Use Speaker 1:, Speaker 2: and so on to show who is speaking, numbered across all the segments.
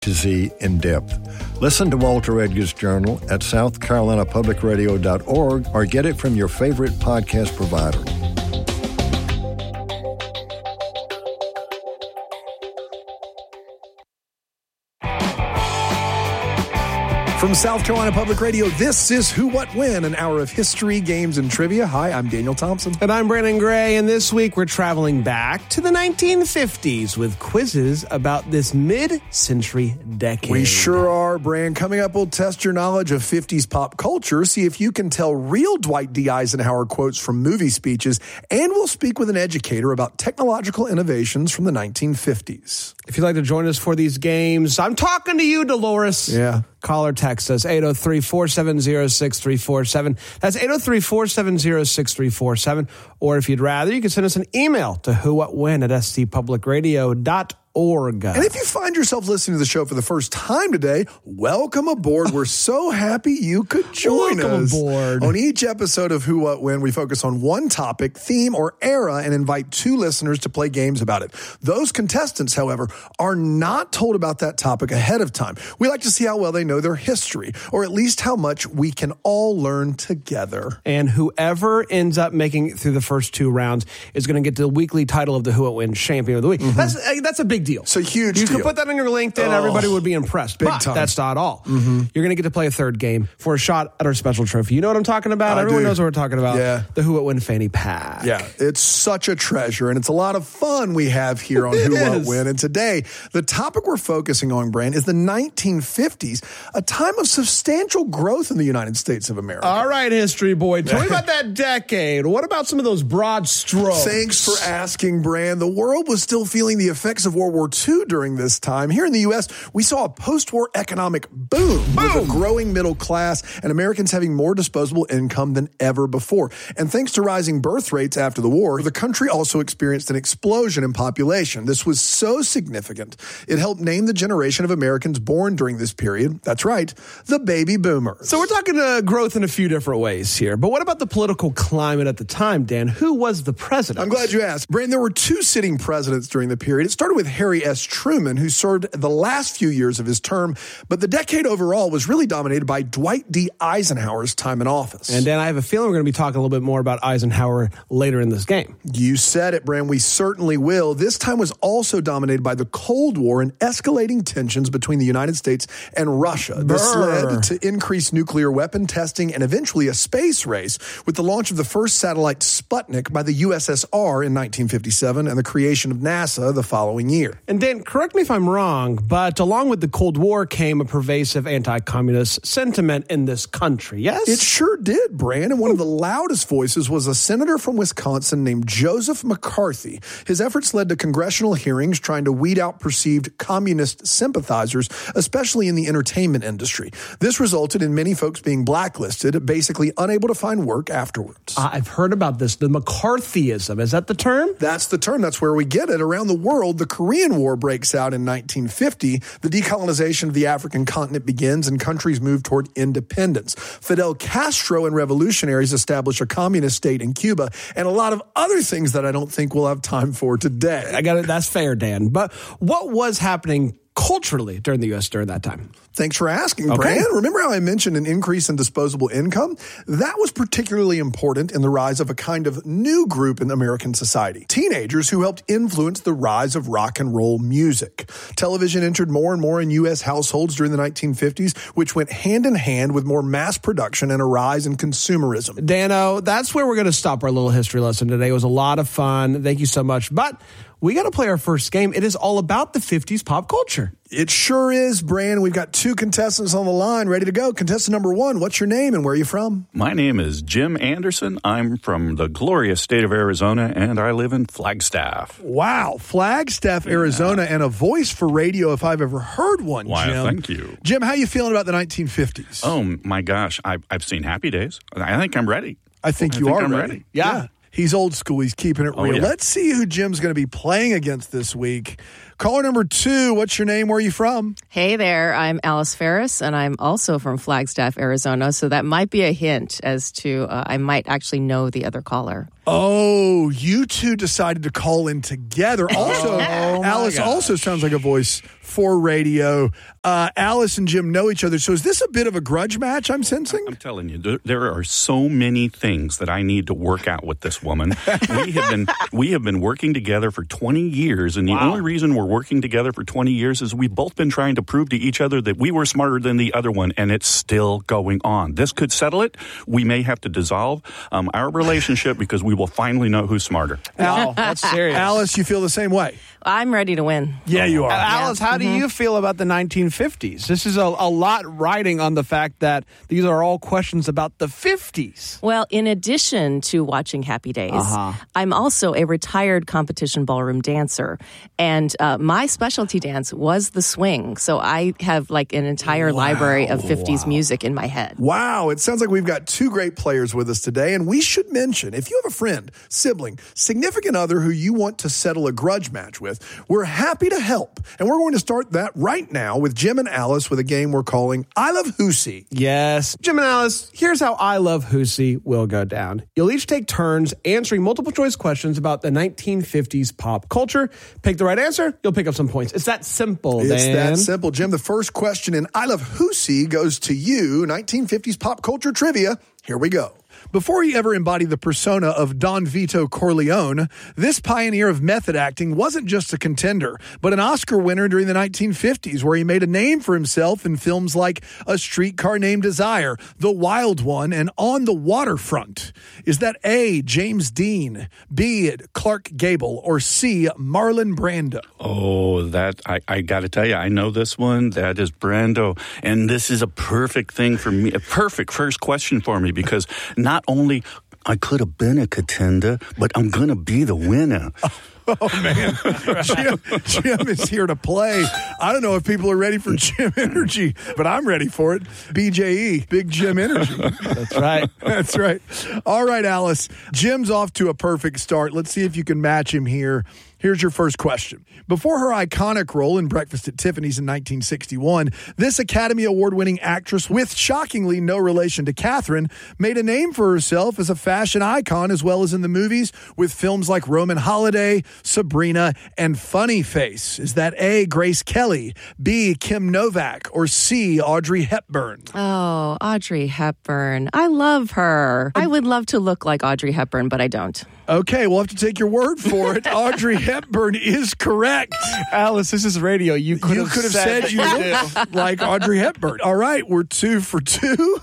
Speaker 1: to Z in depth. Listen to Walter Edgar's Journal at southcarolinapublicradio.org or get it from your favorite podcast provider.
Speaker 2: From South Carolina Public Radio, this is Who, What, When, an hour of history, games, and trivia. Hi, I'm Daniel Thompson.
Speaker 3: And I'm Brandon Gray, and this week we're traveling back to the 1950s with quizzes about this mid-century decade.
Speaker 2: We sure are, Brand. Coming up, we'll test your knowledge of 50s pop culture, see if you can tell real Dwight D. Eisenhower quotes from movie speeches, and we'll speak with an educator about technological innovations from the 1950s.
Speaker 3: If you'd like to join us for these games, I'm talking to you, Dolores.
Speaker 2: Yeah.
Speaker 3: Call or text us, 803-470-6347. That's 803-470-6347. Or if you'd rather, you can send us an email to whowhatwhen@stpublicradio.org.
Speaker 2: And if you find yourself listening to the show for the first time today, welcome aboard. We're so happy you could join us.
Speaker 3: Welcome aboard.
Speaker 2: On each episode of Who, What, When, we focus on one topic, theme, or era and invite two listeners to play games about it. Those contestants, however, are not told about that topic ahead of time. We like to see how well they know their history, or at least how much we can all learn together.
Speaker 3: And whoever ends up making it through the first two rounds is going to get the weekly title of the Who, What, When Champion of the Week.
Speaker 2: Mm-hmm.
Speaker 3: That's a big deal.
Speaker 2: It's a huge
Speaker 3: You
Speaker 2: deal.
Speaker 3: could put that on your LinkedIn. Everybody would be impressed.
Speaker 2: Big
Speaker 3: But
Speaker 2: time.
Speaker 3: that's not all. You're going to get to play a third game for a shot at our special trophy. You know what I'm talking about? Everyone knows what we're talking about.
Speaker 2: Yeah.
Speaker 3: The Who, What, When Fanny Pack.
Speaker 2: Yeah, it's such a treasure, and it's a lot of fun we have here on Who, What, When. And today, the topic we're focusing on, Brand, is the 1950s, a time of substantial growth in the United States of America.
Speaker 3: All right, history boy. Tell me about that decade. What about some of those broad strokes?
Speaker 2: Thanks for asking, Brand. The world was still feeling the effects of World War II during this time. Here in the U.S., we saw a post-war economic boom with a growing middle class and Americans having more disposable income than ever before. And thanks to rising birth rates after the war, the country also experienced an explosion in population. This was so significant, it helped name the generation of Americans born during this period. That's right, the baby boomers.
Speaker 3: So we're talking growth in a few different ways here. But what about the political climate at the time, Dan? Who was the president?
Speaker 2: I'm glad you asked. Brand, there were two sitting presidents during the period. It started with Harry S. Truman, who served the last few years of his term, but the decade overall was really dominated by Dwight D. Eisenhower's time in office.
Speaker 3: And Dan, I have a feeling we're going to be talking a little bit more about Eisenhower later in this game.
Speaker 2: You said it, Brand. We certainly will. This time was also dominated by the Cold War and escalating tensions between the United States and Russia. This led to increased nuclear weapon testing and eventually a space race with the launch of the first satellite Sputnik by the USSR in 1957 and the creation of NASA the following year.
Speaker 3: And Dan, correct me if I'm wrong, but along with the Cold War came a pervasive anti-communist sentiment in this country, yes?
Speaker 2: It sure did, Brand. And one of the loudest voices was a senator from Wisconsin named Joseph McCarthy. His efforts led to congressional hearings trying to weed out perceived communist sympathizers, especially in the entertainment industry. This resulted in many folks being blacklisted, basically unable to find work afterwards.
Speaker 3: I've heard about this, the McCarthyism. Is that the term?
Speaker 2: That's the term. That's where we get it. Around the world, the Korean War breaks out in 1950. The decolonization of the African continent begins and countries move toward independence. Fidel Castro and revolutionaries establish a communist state in Cuba and a lot of other things that I don't think we'll have time for today.
Speaker 3: I got it. That's fair, Dan. But what was happening culturally during the U.S. during that time?
Speaker 2: Thanks for asking,
Speaker 3: Okay.
Speaker 2: Brand. Remember how I mentioned an increase in disposable income? That was particularly important in the rise of a kind of new group in American society. Teenagers who helped influence the rise of rock and roll music. Television entered more and more in U.S. households during the 1950s, which went hand in hand with more mass production and a rise in consumerism.
Speaker 3: Dano, that's where we're going to stop our little history lesson today. It was a lot of fun. Thank you so much. But we got to play our first game. It is all about the 50s pop culture.
Speaker 2: It sure is, Brand. We've got two contestants on the line ready to go. Contestant number one, what's your name and where are you from?
Speaker 4: My name is Jim Anderson. I'm from the glorious state of Arizona, and I live in Flagstaff.
Speaker 2: Wow, Flagstaff, Arizona, and a voice for radio if I've ever heard one,
Speaker 4: Why,
Speaker 2: Jim.
Speaker 4: thank you.
Speaker 2: Jim, how you feeling about the 1950s?
Speaker 4: Oh, my gosh. I've seen Happy Days. I think I'm ready.
Speaker 2: I think you are
Speaker 4: I'm
Speaker 2: ready.
Speaker 3: Yeah.
Speaker 2: He's old school. He's keeping it real.
Speaker 4: yeah.
Speaker 2: Let's see who Jim's going to be playing against this week. Caller number 2, what's your name? Where are you from?
Speaker 5: Hey there, I'm Alice Ferris, and I'm also from Flagstaff, Arizona, so that might be a hint as to I might actually know the other caller.
Speaker 2: Oh, you two decided to call in together. Also, Alice also sounds like a voice for radio. Alice and Jim know each other. So is this a bit of a grudge match I'm sensing?
Speaker 4: I'm telling you, there are so many things that I need to work out with this woman. We have been working together for 20 years, and the only reason we're working together for 20 years is we've both been trying to prove to each other that we were smarter than the other one, and it's still going on. This could settle it. We may have to dissolve our relationship because we will finally know who's smarter.
Speaker 3: Wow, that's serious.
Speaker 2: Alice, you feel the same way?
Speaker 5: I'm ready to win.
Speaker 2: Yeah, you are.
Speaker 3: Alice, how do you feel about the 1950s? This is a lot riding on the fact that these are all questions about the 50s.
Speaker 5: Well, in addition to watching Happy Days, I'm also a retired competition ballroom dancer. And my specialty dance was the swing. So I have like an entire library of 50s music in my head.
Speaker 2: Wow, it sounds like we've got 2 great players with us today. And we should mention, if you have a friend, sibling, significant other who you want to settle a grudge match with, we're happy to help. And we're going to start that right now with Jim and Alice with a game we're calling I Love Whosie.
Speaker 3: Yes. Jim and Alice, here's how I Love Whosie will go down. You'll each take turns answering multiple choice questions about the 1950s pop culture. Pick the right answer, you'll pick up some points. It's that simple, Dan.
Speaker 2: It's that simple, Jim. The first question in I Love Whosie goes to you, 1950s pop culture trivia. Here we go. Before he ever embodied the persona of Don Vito Corleone, this pioneer of method acting wasn't just a contender, but an Oscar winner during the 1950s, where he made a name for himself in films like A Streetcar Named Desire, The Wild One, and On the Waterfront. Is that A, James Dean, B, Clark Gable, or C, Marlon Brando?
Speaker 4: Oh, that I got to tell you, I know this one. That is Brando. And this is a perfect thing for me, a perfect first question for me, because not only I could have been a contender, but I'm going to be the winner.
Speaker 2: Oh, man. Jim is here to play. I don't know if people are ready for Jim Energy, but I'm ready for it. BJE, Big Jim Energy.
Speaker 3: That's right.
Speaker 2: That's right. All right, Alice. Jim's off to a perfect start. Let's see if you can match him here. Here's your first question. Before her iconic role in Breakfast at Tiffany's in 1961, this Academy Award-winning actress, with shockingly no relation to Catherine, made a name for herself as a fashion icon as well as in the movies with films like Roman Holiday, Sabrina, and Funny Face. Is that A, Grace Kelly, B, Kim Novak, or C, Audrey Hepburn?
Speaker 5: Oh, Audrey Hepburn. I love her. I would love to look like Audrey Hepburn, but I don't.
Speaker 2: Okay, we'll have to take your word for it. Audrey Hepburn is correct.
Speaker 3: Alice, this is radio. You could have
Speaker 2: said you look like Audrey Hepburn. All right, we're 2 for 2.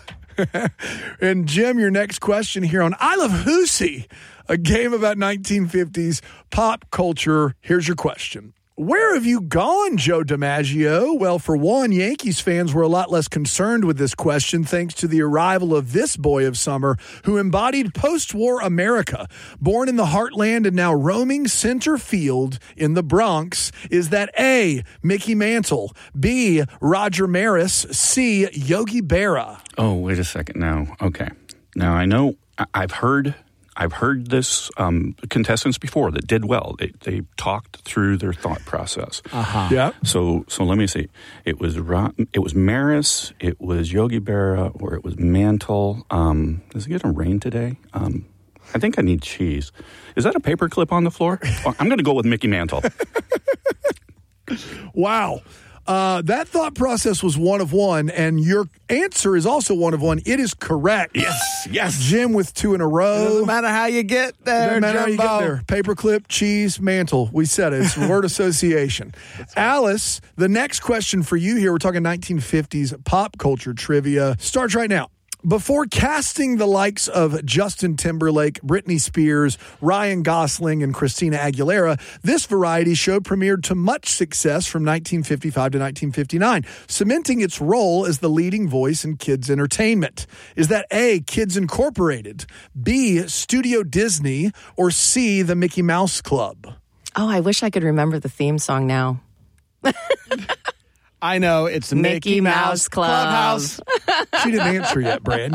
Speaker 2: And Jim, your next question here on I Love Whosie, a game about 1950s pop culture. Here's your question. Where have you gone, Joe DiMaggio? Well, for one, Yankees fans were a lot less concerned with this question thanks to the arrival of this boy of summer who embodied post-war America. Born in the heartland and now roaming center field in the Bronx, is that A, Mickey Mantle, B, Roger Maris, C, Yogi Berra?
Speaker 4: Oh, wait a second now. Okay. Now, I know I've heard this contestants before that did well. They talked through their thought process.
Speaker 2: Yeah.
Speaker 4: So let me see. It was Maris, it was Yogi Berra, or it was Mantle. Is it going to rain today? I think I need cheese. Is that a paper clip on the floor? I'm going to go with Mickey Mantle.
Speaker 2: Wow. That thought process was one of one, and your answer is also one of one. It is correct.
Speaker 4: Yes.
Speaker 2: Jim with 2 in a row.
Speaker 3: Doesn't matter how you get there,
Speaker 2: Doesn't matter how you get there. Paperclip, cheese, Mantle. We said it. It's word association. Alice, the next question for you here, we're talking 1950s pop culture trivia. Starts right now. Before casting the likes of Justin Timberlake, Britney Spears, Ryan Gosling, and Christina Aguilera, this variety show premiered to much success from 1955 to 1959, cementing its role as the leading voice in kids' entertainment. Is that A, Kids Incorporated, B, Studio Disney, or C, The Mickey Mouse Club?
Speaker 5: Oh, I wish I could remember the theme song now.
Speaker 3: I know, it's the Mickey Mouse Clubhouse.
Speaker 2: She didn't answer yet, Bran.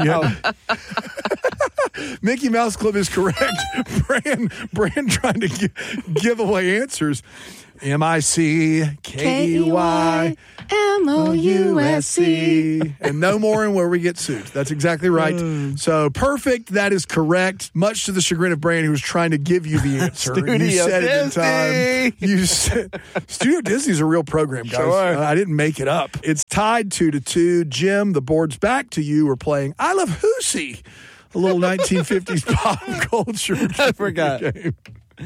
Speaker 2: Mickey Mouse Club is correct. Bran trying to give away answers. MICKEYMOUSC. And no more in where we get sued. That's exactly right. So perfect. That is correct. Much to the chagrin of Brand, who was trying to give you the answer.
Speaker 3: Studio
Speaker 2: you said
Speaker 3: Disney.
Speaker 2: it in time. You said Studio Disney's a real program, guys.
Speaker 3: Sure.
Speaker 2: I didn't make it up. It's tied 2-2. Jim, the board's back to you. We're playing I Love Lucy, a little 1950s pop culture.
Speaker 3: I forgot.
Speaker 2: Game.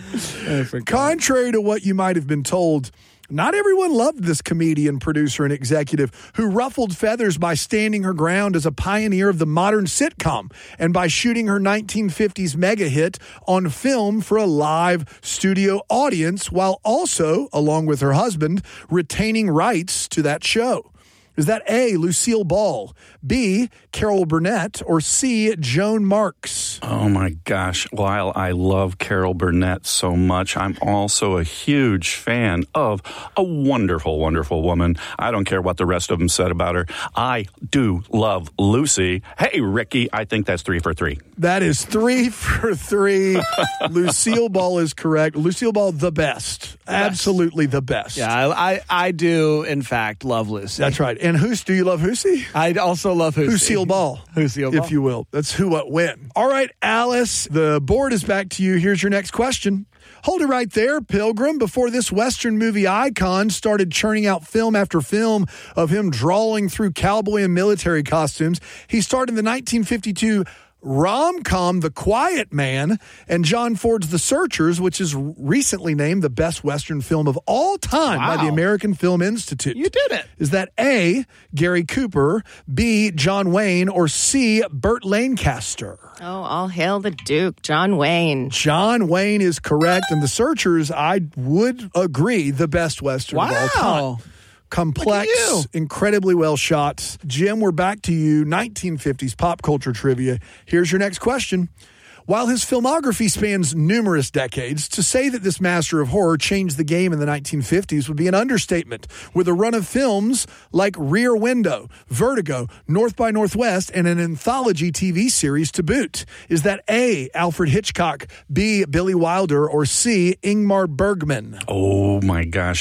Speaker 2: Contrary to what you might have been told, not everyone loved this comedian, producer, and executive who ruffled feathers by standing her ground as a pioneer of the modern sitcom and by shooting her 1950s mega hit on film for a live studio audience while also, along with her husband, retaining rights to that show. Is that A, Lucille Ball, B, Carol Burnett, or C, Joan Marks?
Speaker 4: Oh, my gosh. While I love Carol Burnett so much, I'm also a huge fan of a wonderful, wonderful woman. I don't care what the rest of them said about her. I do love Lucy. Hey, Ricky, I think that's 3 for 3.
Speaker 2: That is 3 for 3. Lucille Ball is correct. Lucille Ball, the best. Absolutely the best.
Speaker 3: Yeah, I do, in fact, love Lucy.
Speaker 2: That's right. And do you love Lucy?
Speaker 3: I also love Lucy.
Speaker 2: Lucille Ball.
Speaker 3: Lucille Ball.
Speaker 2: If you will. That's who, what, when. All right, Alice, the board is back to you. Here's your next question. Hold it right there, Pilgrim. Before this Western movie icon started churning out film after film of him drawing through cowboy and military costumes, he starred in the 1952 rom-com The Quiet Man and John Ford's The Searchers, which is recently named the best Western film of all time by the American Film Institute.
Speaker 3: You did it.
Speaker 2: Is that A, Gary Cooper, B, John Wayne, or C, Burt Lancaster?
Speaker 5: Oh, all hail the Duke, John Wayne.
Speaker 2: John Wayne is correct, and The Searchers, I would agree, the best Western of all time. Complex, incredibly well shot. Jim, we're back to you. 1950s pop culture trivia. Here's your next question. While his filmography spans numerous decades, to say that this master of horror changed the game in the 1950s would be an understatement, with a run of films like Rear Window, Vertigo, North by Northwest, and an anthology TV series to boot. Is that A, Alfred Hitchcock, B, Billy Wilder, or C, Ingmar Bergman?
Speaker 4: Oh, my gosh.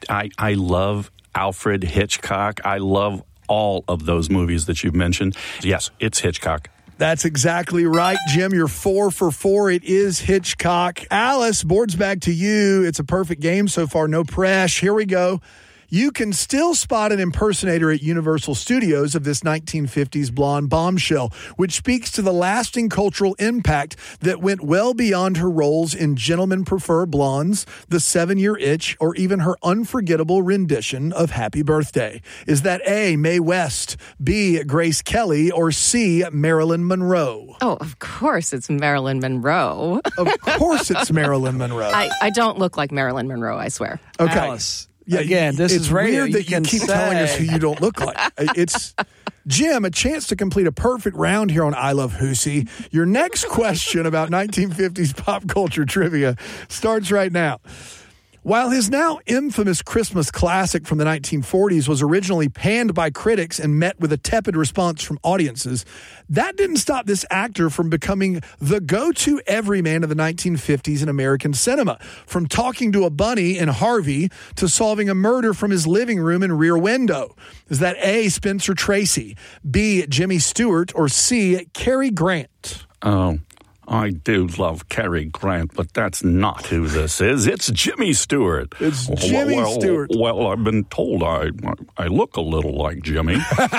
Speaker 4: I love Alfred Hitchcock. I love all of those movies that you've mentioned. Yes, it's Hitchcock.
Speaker 2: That's exactly right, Jim. You're 4 for 4. It is Hitchcock. Alice, board's back to you. It's a perfect game so far. No press. Here we go. You can still spot an impersonator at Universal Studios of this 1950s blonde bombshell, which speaks to the lasting cultural impact that went well beyond her roles in Gentlemen Prefer Blondes, The 7-Year Itch, or even her unforgettable rendition of Happy Birthday. Is that A, Mae West, B, Grace Kelly, or C, Marilyn Monroe?
Speaker 5: Oh, of course it's Marilyn Monroe.
Speaker 2: Of course it's Marilyn Monroe.
Speaker 5: I don't look like Marilyn Monroe, I swear.
Speaker 2: Okay.
Speaker 3: Alice.
Speaker 2: Yeah,
Speaker 3: again, this
Speaker 2: it's
Speaker 3: is radio.
Speaker 2: Weird that you keep telling us who you don't look like. It's Jim, a chance to complete a perfect round here on I Love Lucy. Your next question about 1950s pop culture trivia starts right now. While his now infamous Christmas classic from the 1940s was originally panned by critics and met with a tepid response from audiences, that didn't stop this actor from becoming the go-to everyman of the 1950s in American cinema, from talking to a bunny in Harvey to solving a murder from his living room in Rear Window. Is that A, Spencer Tracy, B, Jimmy Stewart, or C, Cary Grant?
Speaker 4: Oh, I do love Cary Grant, but that's not who this is. It's Jimmy Stewart.
Speaker 2: It's Jimmy Stewart.
Speaker 4: Well, I've been told I look a little like Jimmy.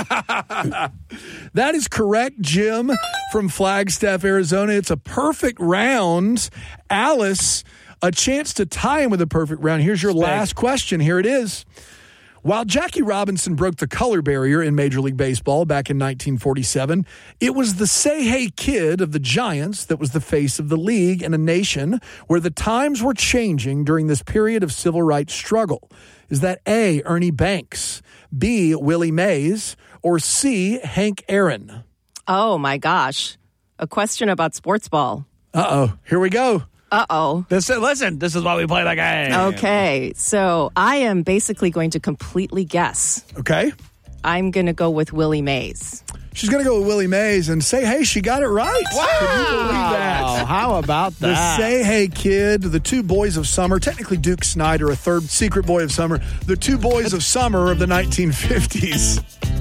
Speaker 2: That is correct, Jim, from Flagstaff, Arizona. It's a perfect round. Alice, a chance to tie him with a perfect round. Here's your last question. Here it is. While Jackie Robinson broke the color barrier in Major League Baseball back in 1947, it was the say-hey kid of the Giants that was the face of the league in a nation where the times were changing during this period of civil rights struggle. Is that A, Ernie Banks, B, Willie Mays, or C, Hank Aaron?
Speaker 5: Oh, my gosh. A question about sports ball.
Speaker 2: Uh-oh. Here we go.
Speaker 5: Uh-oh.
Speaker 3: Listen, this is why we play the game.
Speaker 5: Okay, so I am basically going to completely guess.
Speaker 2: Okay.
Speaker 5: I'm going to go with Willie Mays.
Speaker 2: She's going to go with Willie Mays and Say Hey, she got it right.
Speaker 3: Wow.
Speaker 2: Can you believe that?
Speaker 3: How about
Speaker 2: The
Speaker 3: that?
Speaker 2: Say Hey Kid, the two boys of summer, technically Duke Snyder, a third secret boy of summer, the two boys of summer of the 1950s.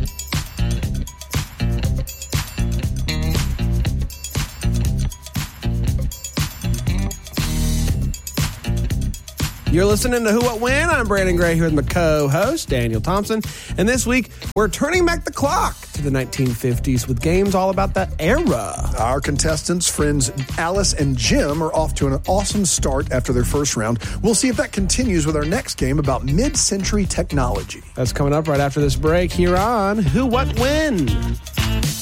Speaker 3: You're listening to Who, What, When. I'm Brandon Gray here with my co-host, Daniel Thompson. And this week, we're turning back the clock to the 1950s with games all about that era.
Speaker 2: Our contestants, friends Alice and Jim, are off to an awesome start after their first round. We'll see if that continues with our next game about mid-century technology.
Speaker 3: That's coming up right after this break here on Who, What, When.